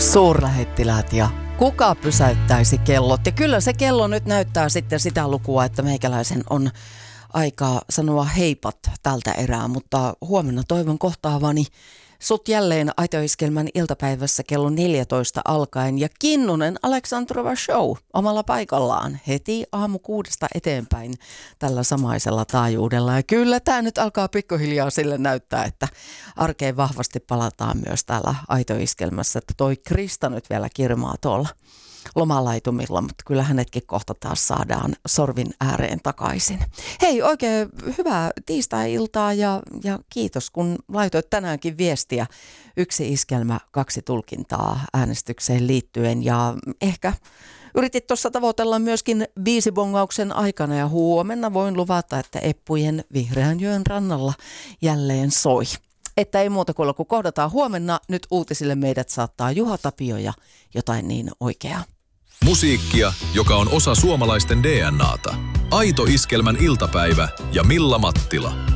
Suurlähettiläät ja kuka pysäyttäisi kellot. Ja kyllä se kello nyt näyttää sitten sitä lukua, että meikäläisen on aikaa sanoa heipat tältä erää, mutta huomenna toivon kohtaavani sut jälleen Aito-iskelmän iltapäivässä kello 14 alkaen ja Kinnunen Aleksandrova Show omalla paikallaan heti aamu 6 eteenpäin tällä samaisella taajuudella. Ja kyllä tämä nyt alkaa pikkuhiljaa sille näyttää, että arkeen vahvasti palataan myös täällä Aito-iskelmässä, että toi Krista nyt vielä kirmaa tuolla lomalaitumilla, mutta kyllä hänetkin kohta taas saadaan sorvin ääreen takaisin. Hei, oikein hyvää tiistai-iltaa ja kiitos, kun laitoit tänäänkin viestiä. 1 iskelmä, 2 tulkintaa äänestykseen liittyen ja ehkä yritit tuossa tavoitella myöskin biisibongauksen aikana ja huomenna voin luvata, että Eppujen Vihreänjoen rannalla jälleen soi. Että ei muuta kuin kun kohdataan huomenna, nyt uutisille meidät saattaa Juha Tapio ja jotain niin oikeaa. Musiikkia, joka on osa suomalaisten DNAta. Aito iskelmän iltapäivä ja Milla Mattila.